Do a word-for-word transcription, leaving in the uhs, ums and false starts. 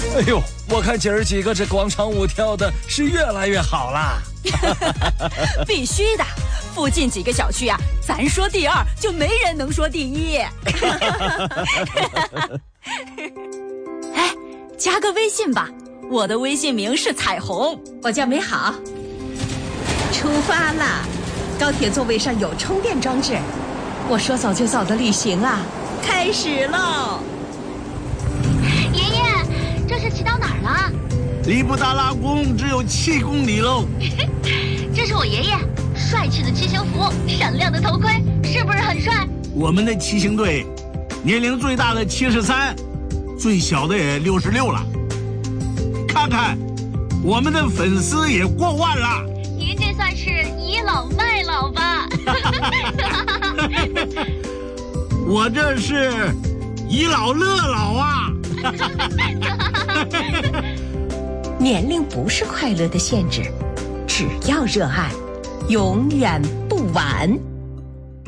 哎呦，我看今儿几个这广场舞跳的是越来越好啦。 必须的，附近几个小区啊，咱说第二就没人能说第一。哎，加个微信吧，我的微信名是彩虹， 我叫美好。出发啦！高铁座位上有充电装置，我说走就走的旅行啊，开始喽！ 爷爷，这是骑到哪儿了？ 离布达拉宫只有七公里喽。 这是我爷爷，帅气的骑行服，闪亮的头盔，是不是很帅？ 我们的骑行队，年龄最大的七十三，最小的也六十六了。看看，我们的粉丝也过万了。 您这算是倚老卖老吧？ 我这是倚老乐老啊！ 年龄不是快乐的限制，只要热爱，永远不晚。